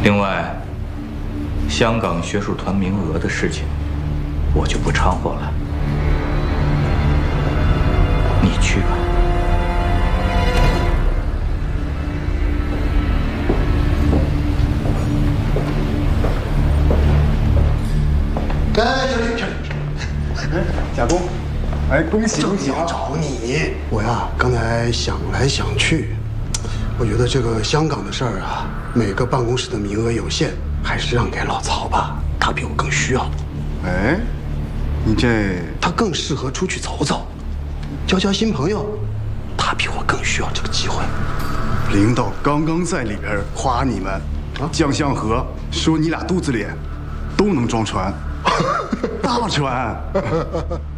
另外，香港学术团名额的事情，我就不掺和了。你去吧。 哎，小李， 贾公，哎，恭喜恭喜啊！ 找你，我呀，刚才想来想去，我觉得这个香港的事儿啊，每个办公室的名额有限，还是让给老曹吧，他比我更需要。 哎，你这他更适合出去走走，交交新朋友，他比我更需要这个机会。 领导刚刚在里边夸你们，江相和说你俩肚子里都能装船，大船。